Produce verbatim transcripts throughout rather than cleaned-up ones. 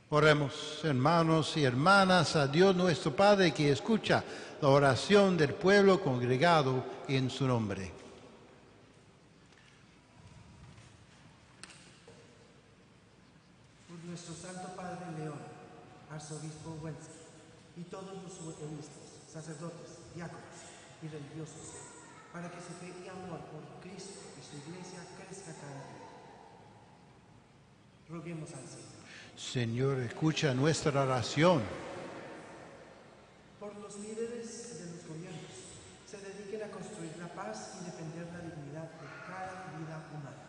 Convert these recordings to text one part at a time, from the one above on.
Oremos, hermanos y hermanas, a Dios nuestro Padre que escucha la oración del pueblo congregado en su nombre. Por nuestro Santo Padre León, arzobispo Wenzel, y todos los obispos, sacerdotes, diáconos y religiosos, para que su fe y amor por Cristo y su iglesia crezca cada día. Roguemos al Señor. Señor, escucha nuestra oración. Por los líderes de los gobiernos, se dediquen a construir la paz y defender la dignidad de cada vida humana.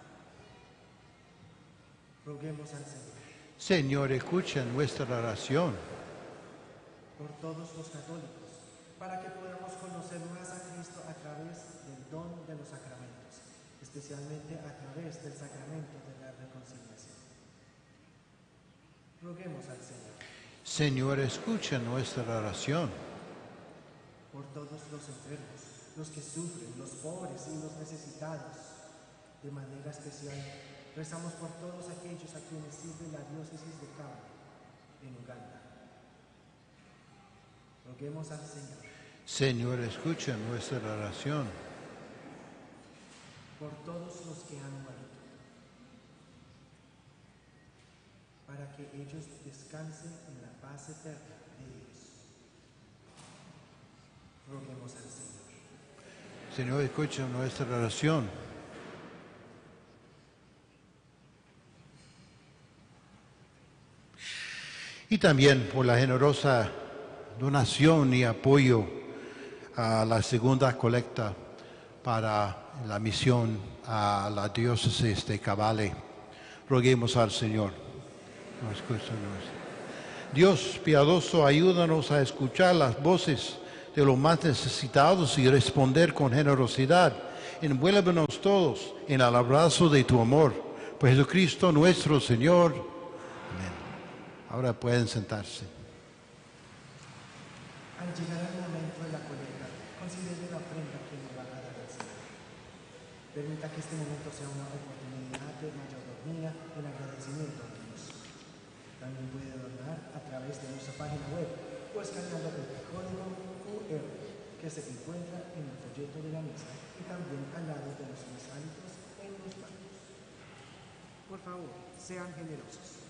Roguemos al Señor. Señor, escucha nuestra oración. Por todos los católicos, para que podamos conocer más a Cristo a través del don de los sacramentos, especialmente a través del sacramento de la reconciliación. Roguemos al Señor. Señor, escucha nuestra oración. Por todos los enfermos, los que sufren, los pobres y los necesitados. De manera especial, rezamos por todos aquellos a quienes sirve la diócesis de Cabo, en Uganda. Roguemos al Señor. Señor, escucha nuestra oración. Por todos los que han muerto, para que ellos descansen en la paz eterna de Dios. Roguemos al Señor. Señor, escucha nuestra oración. Y también por la generosa donación y apoyo a la segunda colecta para la misión a la diócesis de Cavale. Roguemos al Señor. No escucha nuestra. Dios piadoso, ayúdanos a escuchar las voces de los más necesitados y responder con generosidad. Envuélvenos todos en el abrazo de tu amor. Por Jesucristo nuestro Señor. Amén. Ahora pueden sentarse. Al llegar el momento de la colecta, considere la ofrenda que nos va a dar al Señor. Permita que este momento sea una oportunidad de mayordomía en agradecimiento a Dios. También puede donar a través de nuestra página web o escaneando el código cu erre que se encuentra en el folleto de la misa y también al lado de los misalitos en los bancos. Por favor, sean generosos.